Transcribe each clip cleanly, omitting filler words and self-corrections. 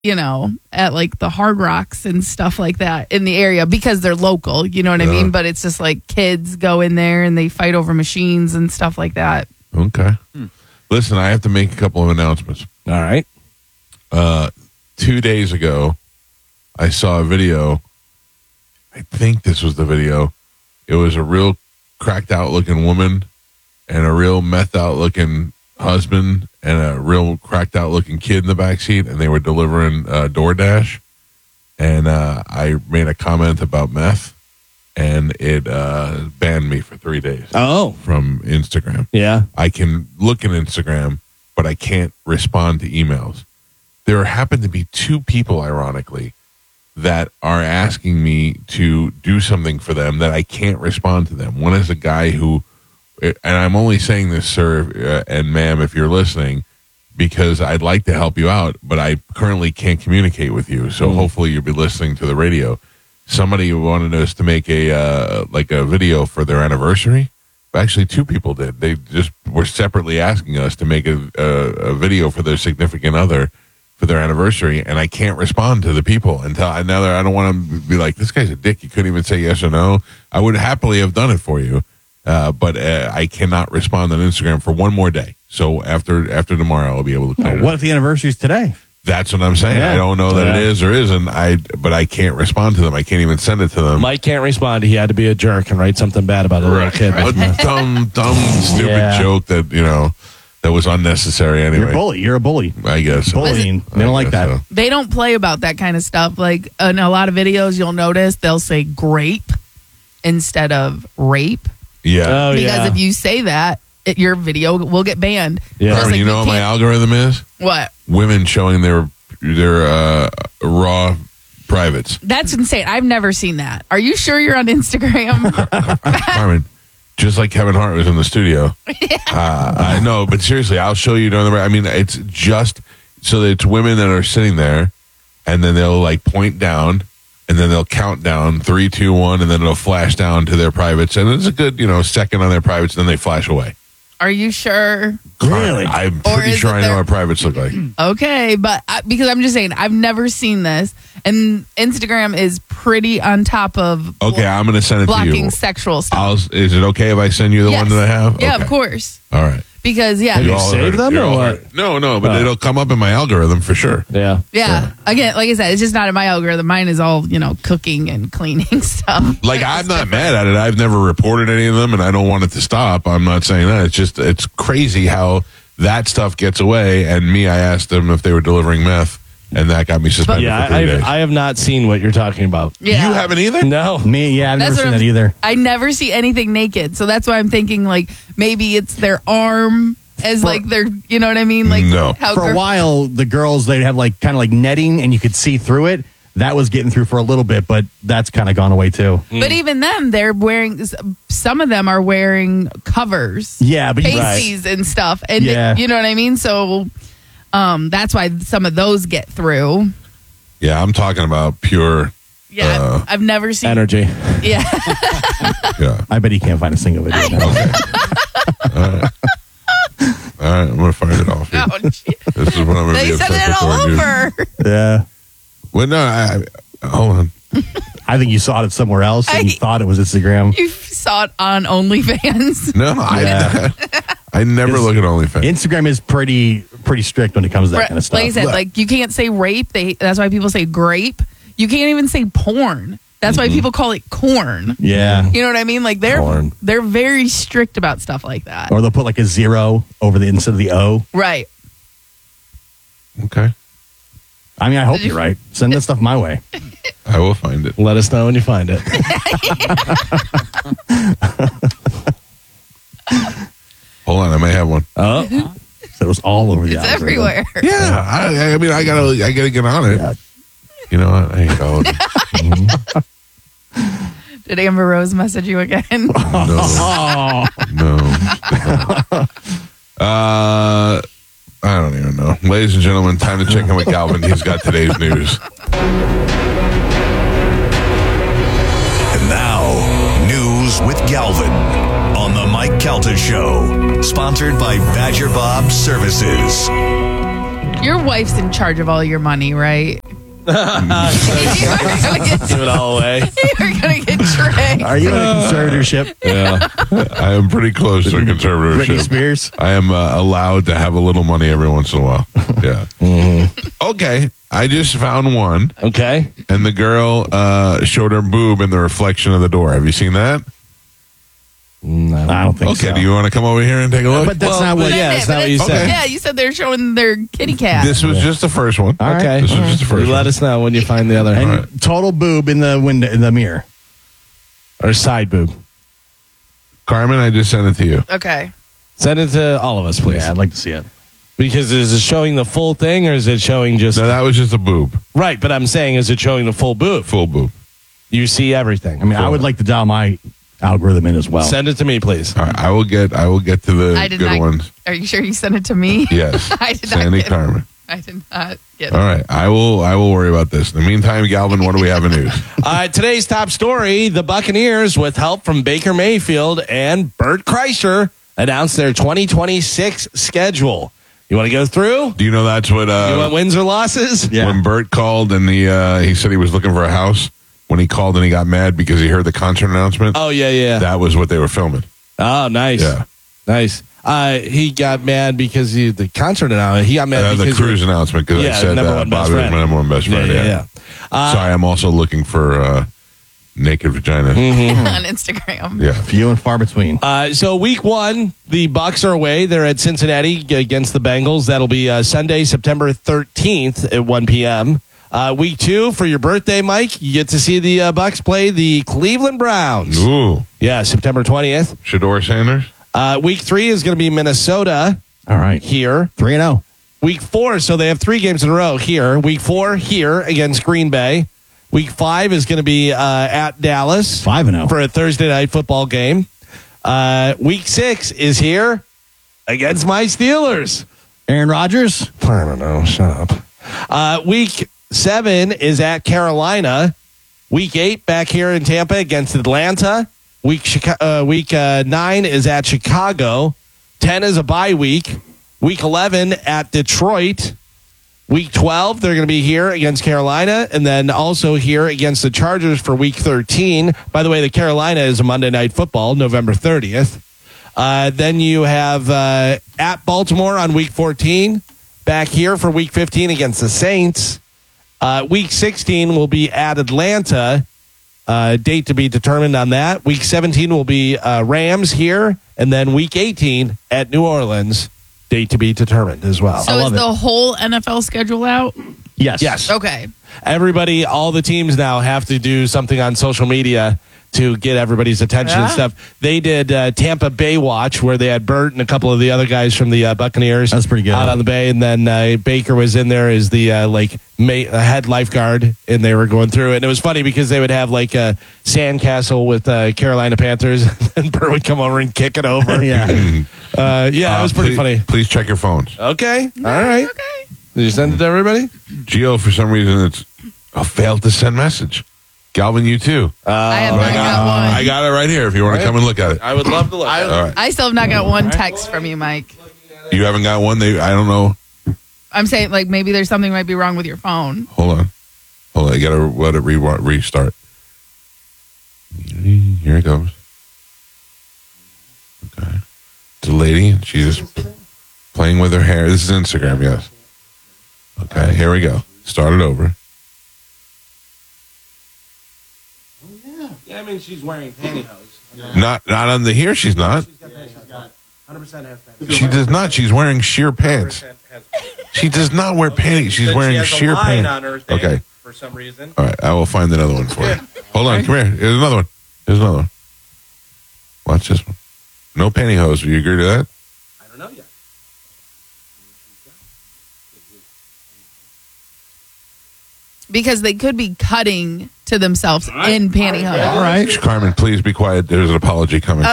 at like the Hard Rocks and stuff like that in the area because they're local, you know what I mean? But it's just like kids go in there and they fight over machines and stuff like that. Okay. Listen, I have to make a couple of announcements. All right. 2 days ago, I saw a video. I think this was the video. It was a real cracked out looking woman and a real methed out looking husband and a real cracked out looking kid in the backseat, and they were delivering DoorDash. And I made a comment about meth, and it banned me for 3 days. Oh. From Instagram. Yeah. I can look at Instagram, but I can't respond to emails. There happen to be 2 people, ironically, that are asking me to do something for them that I can't respond to them. One is a guy who, and I'm only saying this, sir and ma'am, if you're listening, because I'd like to help you out, but I currently can't communicate with you. So hopefully you'll be listening to the radio. Somebody wanted us to make a video for their anniversary. Actually, 2 people did. They just were separately asking us to make a video for their significant other for their anniversary, and I can't respond to the people until I don't want to be like, this guy's a dick. You couldn't even say yes or no. I would happily have done it for you, but I cannot respond on Instagram for 1 more day. So after tomorrow, I'll be able to. What if the anniversary is today? That's what I'm saying. Yeah. I don't know that it is or isn't. But I can't respond to them. I can't even send it to them. Mike can't respond. He had to be a jerk and write something bad about a little kid. A dumb, stupid joke that that was unnecessary anyway. You're a bully. I guess. Bullying. They don't like that. So. They don't play about that kind of stuff. Like in a lot of videos, you'll notice they'll say grape instead of rape. Yeah. Oh, because if you say that, your video will get banned. Yeah. Just Carmen, like you know what my algorithm is? What? Women showing their raw privates. That's insane. I've never seen that. Are you sure you're on Instagram? Carmen, just like Kevin Hart was in the studio. I know, but seriously, I'll show you during the. I mean, it's just so that it's women that are sitting there, and then they'll like point down, and then they'll count down 3, 2, 1, and then it'll flash down to their privates, and it's a good second on their privates, and then they flash away. Are you sure? Really? I'm pretty sure I know what privates look like. Okay, but because I'm just saying, I've never seen this, and Instagram is pretty on top of. Okay, I'm going to send it to you. Blocking sexual stuff. Is it okay if I send you the one that I have? Yeah, Okay. of course. All right. Because Have you saved them or what? No, but it'll come up in my algorithm for sure. Yeah. Yeah. Again, like I said, it's just not in my algorithm. Mine is all, cooking and cleaning stuff. Like, I'm not mad at it. I've never reported any of them, and I don't want it to stop. I'm not saying that. It's just, it's crazy how that stuff gets away. And I asked them if they were delivering meth, and that got me suspended for 3 days. I have not seen what you're talking about. Yeah. You haven't either? No. I've never seen that either. I never see anything naked. So that's why I'm thinking, like, maybe it's their arm as, like, their, you know what I mean? Like, No. For a while, the girls, they'd have like kind of like netting and you could see through it. That was getting through for a little bit, but that's kind of gone away too. But even them, they're wearing, some of them are wearing covers. Yeah, but pasties and stuff. And you know what I mean? So that's why some of those get through. Yeah, I'm talking about pure. Yeah, I've never seen energy. Yeah. Yeah. I bet he can't find a single video. Okay. All right, I'm going to fire it off. Oh, this is what I'm going to they be said upset it all before I do. over. Yeah. Well, no, hold on. I think you saw it somewhere else and you thought it was Instagram. You saw it on OnlyFans. No, I never look at OnlyFans. Instagram is pretty strict when it comes to that kind of stuff. Like I said, like you can't say rape. That's why people say grape. You can't even say porn. That's why people call it corn. Yeah. You know what I mean? Like they're very strict about stuff like that. Or they'll put like a 0 over the instead of the O. Right. Okay. I mean, I hope you're right. Send that stuff my way. I will find it. Let us know when you find it. Hold on, I may have one. Oh. So it was all over the It's algorithm. everywhere. Yeah, I mean, I gotta get on it. Yeah. You know what? I ain't going. Did Amber Rose message you again? Oh. No. I don't even know. Ladies and gentlemen, time to check in with Galvin. He's got today's news. And now, news with Galvin on the Mike Calta Show. Sponsored by Badger Bob Services. Your wife's in charge of all your money, right? You're gonna Give it all away. get tricked. Are you in a conservatorship? Yeah, I am pretty close to Britney conservatorship. Spears? I am allowed to have a little money every once in a while. Yeah. Okay, I just found one, Okay. and the girl showed her boob in the reflection of the door. Have you seen that? No. I don't think Okay, so. do you want to come over here and take a look? But that's not what. yeah, it's not what you said. Yeah, you said they're showing their kitty cat. This was just the first one. All right. Okay. This was just the first You one. let us know when you find the other And right. total boob in the window, in the mirror. or side boob. Carmen, I just sent it to you. Okay. Send it to all of us, please. Yeah, I'd like to see it. Because is it showing the full thing or is it showing just No, that was just a boob. right? But I'm saying, is it showing the full boob? Full boob. You see everything. I mean, I would like to dial my algorithm in as well. Send it to me, please. All right, I will get to the I did good not. ones. Are you sure you sent it to me? Yes. I did Sandy not get Carmen. I did not get All it. right, I will worry about this. In the meantime, Galvin, what do we have in news? Today's top story: the Buccaneers, with help from Baker Mayfield and Bert Kreischer, announced their 2026 schedule. You want to go through? Do you know that's what You want wins or losses? Yeah. when Bert called and he said he was looking for a house. When he called and he got mad because he heard the concert announcement, Oh yeah. that was what they were filming. Oh, nice. Yeah. Nice. He got mad because the concert announcement. He got mad The because cruise announcement because I Yeah, said number one best Bobby was friend. my number one best friend. Yeah. Sorry, I'm also looking for naked vagina. On Instagram. Yeah. Few and far between. So week one, the Bucs are away. They're at Cincinnati against the Bengals. That'll be Sunday, September 13th at 1 p.m. Week two, for your birthday, Mike, you get to see the Bucs play the Cleveland Browns. Ooh, Yeah, September 20th. Shador Sanders. Week three is going to be Minnesota All right. here. 3-0. Week four, so they have 3 games in a row here. Week four here against Green Bay. Week five is going to be at Dallas 5-0. for a Thursday night football game. Week 6 is here against my Steelers. Aaron Rodgers. I don't know. Shut up. Week 7 is at Carolina. Week 8 back here in Tampa against Atlanta. Week 9 is at Chicago. 10 is a bye week. Week 11 at Detroit. Week 12, they're going to be here against Carolina, and then also here against the Chargers for Week 13. By the way, the Carolina is a Monday Night Football, November 30th. Then you have at Baltimore on Week 14. Back here for Week 15 against the Saints. Week 16 will be at Atlanta. Date to be determined on that. Week 17 will be Rams here. And then Week 18 at New Orleans. Date to be determined as well. So is the whole NFL schedule out? Yes. Yes. Okay. Everybody, all the teams now have to do something on social media to get everybody's attention and Yeah. stuff. They did Tampa Bay Watch, where they had Bert and a couple of the other guys from the Buccaneers. That's pretty good. Out on the bay, and then Baker was in there as the head lifeguard, and they were going through it. And it was funny because they would have like a sandcastle with Carolina Panthers, and Bert would come over and kick it over. Yeah. It was pretty funny. Please check your phones. Okay, all right. Okay. Did you send it to everybody? Gio, for some reason, it's failed to send message. Galvin, you too. I have not got one. I got it right here if you want to come and look at it. I would love to look. All right. I still have not got one text from you, Mike. You haven't got one? I don't know. I'm saying like maybe there's something might be wrong with your phone. Hold on. You got to let it restart. Here it goes. Okay. It's a lady. She's playing with her hair. This is Instagram, yes. Okay, here we go. Start it over. Yeah, I mean, she's wearing pantyhose. Not on the here. She's not. 100% has She does not. She's wearing sheer pants. She does not wear panties. She's wearing sheer pants. Okay. For some reason. All right. I will find another one for you. Hold on. Come here. Here's another one. Watch this one. No pantyhose. Do you agree to that? I don't know yet. Because they could be cutting to themselves in pantyhose. All right. Carmen, please be quiet. There's an apology coming.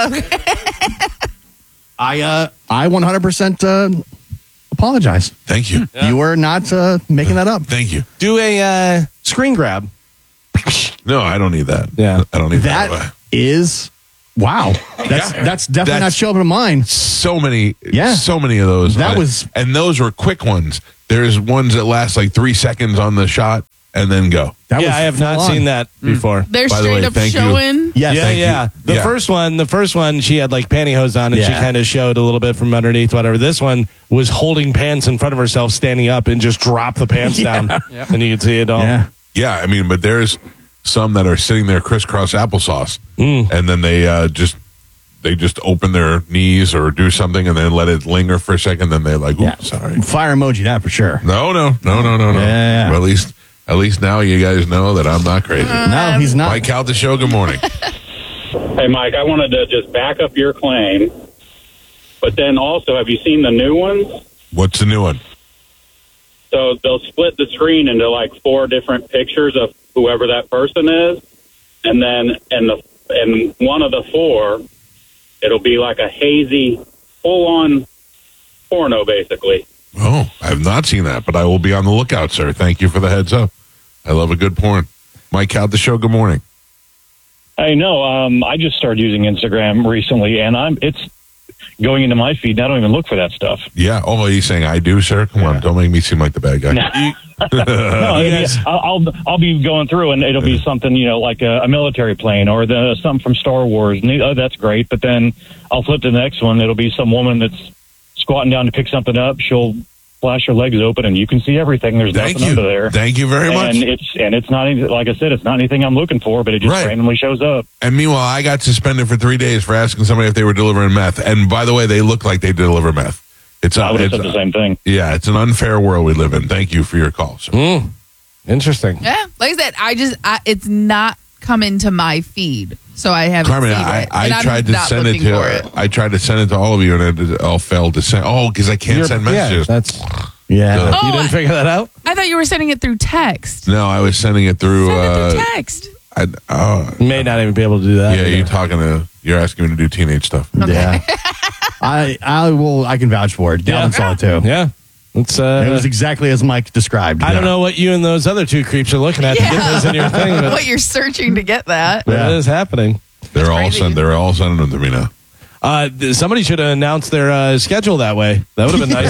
I 100% apologize. Thank you. You were not making that up. Thank you. Do a screen grab. No, I don't need that. Yeah. I don't need That that. is Wow. That's definitely not showing up in mine. So many of those. And those were quick ones. There's ones that last like 3 seconds on the shot and then go. I have not seen that before. They're By the straight way, up thank you. showing. Yeah. The first one, she had like pantyhose on and she kind of showed a little bit from underneath, whatever. This one was holding pants in front of herself, standing up and just dropped the pants down. And you can see it all. Yeah, I mean, but there's some that are sitting there crisscross applesauce, and then they just open their knees or do something and then let it linger for a second. Then they're like, "Oops, sorry." Fire emoji that for sure. No. Yeah. Well, at least now you guys know that I'm not crazy. No, he's not. Mike out the show. Good morning. Hey, Mike, I wanted to just back up your claim, but then also, have you seen the new ones? What's the new one? So they'll split the screen into like 4 different pictures of whoever that person is, and then in one of the 4, it'll be like a hazy, full-on porno, basically. Oh, I have not seen that, but I will be on the lookout, sir. Thank you for the heads up. I love a good porn. Mike out the show. Good morning. I know. I just started using Instagram recently, and it's going into my feed. And I don't even look for that stuff. Yeah. Oh, he's saying I do, sir. Come on, don't make me seem like the bad guy. I'll be going through, and it'll be something like a military plane or something from Star Wars. And, that's great. But then I'll flip to the next one. It'll be some woman that's squatting down to pick something up. She'll flash her legs open, and you can see everything. There's nothing under there. Thank you very much. And it's not, like I said, it's not anything I'm looking for, but it just randomly shows up. And meanwhile, I got suspended for 3 days for asking somebody if they were delivering meth. And by the way, they look like they deliver meth. I would have said the same thing. Yeah, it's an unfair world we live in. Thank you for your call, sir. Interesting. Yeah, like I said, it's not come into my feed, so I haven't Carmen, seen it. I tried to send it to. I tried to send it to all of you, and it all failed to send. Oh, because I can't send messages. You didn't figure that out? I thought you were sending it through text. No, I was sending it through. Text. You may not even be able to do that. Yeah, you're asking me to do teenage stuff. Okay. Yeah. I can vouch for it. Dalvin saw it too. Yeah. It was exactly as Mike described. I don't know what you and those other 2 creeps are looking at to get those in your thing. But what you're searching to get that. That is happening. They're all sending them to me now. Somebody should have announced their schedule that way. That would have been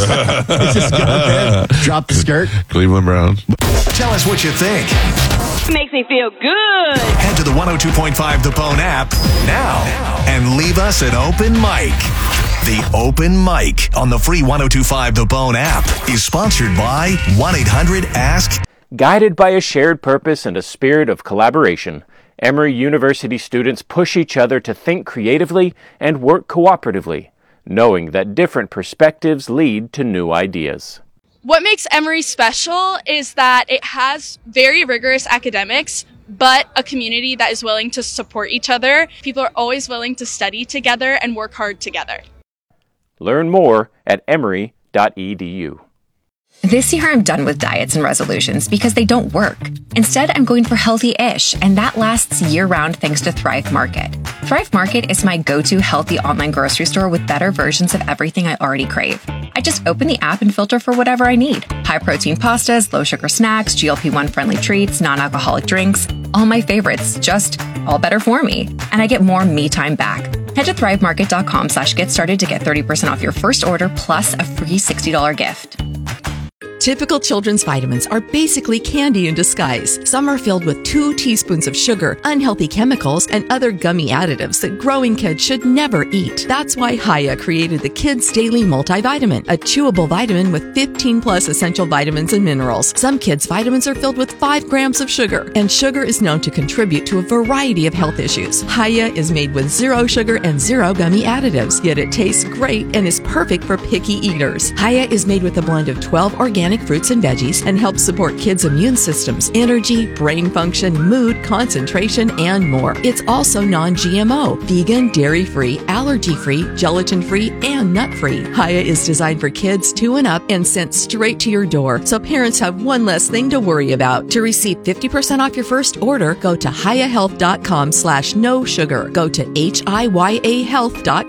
nice. Drop the skirt. Cleveland Browns. Tell us what you think. Makes me feel good. Head to the 102.5 The Bone app now and leave us an open mic. The Open Mic on the free 102.5 The Bone app is sponsored by 1-800-ASK. Guided by a shared purpose and a spirit of collaboration, Emory University students push each other to think creatively and work cooperatively, knowing that different perspectives lead to new ideas. What makes Emory special is that it has very rigorous academics, but a community that is willing to support each other. People are always willing to study together and work hard together. Learn more at emory.edu. This year, I'm done with diets and resolutions because they don't work. Instead, I'm going for healthy-ish, and that lasts year-round thanks to Thrive Market. Thrive Market is my go-to healthy online grocery store with better versions of everything I already crave. I just open the app and filter for whatever I need. High-protein pastas, low-sugar snacks, GLP-1 friendly treats, non-alcoholic drinks. All my favorites, just all better for me. And I get more me time back. Head to thrivemarket.com/get started to get 30% off your first order plus a free $60 gift. Typical children's vitamins are basically candy in disguise. Some are filled with 2 teaspoons of sugar, unhealthy chemicals, and other gummy additives that growing kids should never eat. That's why Hiya created the Kids Daily Multivitamin, a chewable vitamin with 15 plus essential vitamins and minerals. Some kids' vitamins are filled with 5 grams of sugar, and sugar is known to contribute to a variety of health issues. Hiya is made with 0 sugar and 0 gummy additives, yet it tastes great and is perfect for picky eaters. Hiya is made with a blend of 12 organic fruits and veggies and helps support kids' immune systems, energy, brain function, mood, concentration, and more. It's also non-GMO, vegan, dairy-free, allergy-free, gelatin-free, and nut-free. Hiya is designed for kids 2 and up and sent straight to your door, so parents have one less thing to worry about. To receive 50% off your first order, go to hiyahealth.com/no sugar. Go to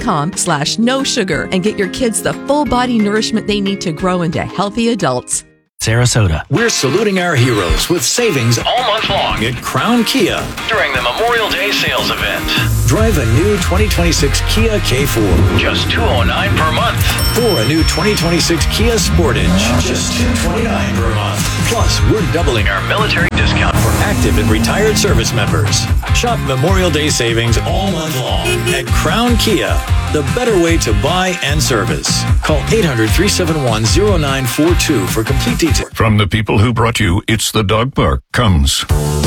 hiyahealth.com/no sugar and get your kids the full body nourishment they need to grow into healthy adults. Sarasota. We're saluting our heroes with savings all month long at Crown Kia during the Memorial Day sales event. Drive a new 2026 Kia K4, just $209 per month. Or a new 2026 Kia Sportage, just $229 per month. Plus, we're doubling our military discount for active and retired service members. Shop Memorial Day savings all month long at Crown Kia, the better way to buy and service. Call 800-371-0942 for complete details. From the people who brought you It's the Dog Park comes